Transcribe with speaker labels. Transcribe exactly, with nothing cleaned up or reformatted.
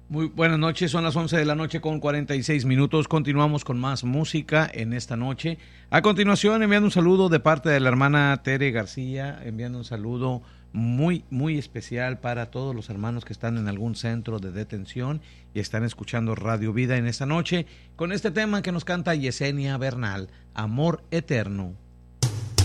Speaker 1: Muy buenas noches, son las once de la noche con cuarenta y seis minutos. Continuamos con más música en esta noche. A continuación, enviando un saludo de parte de la hermana Tere García, enviando un saludo muy, muy especial para todos los hermanos que están en algún centro de detención y están escuchando Radio Vida en esta noche, con este tema que nos canta Yesenia Bernal, Amor Eterno.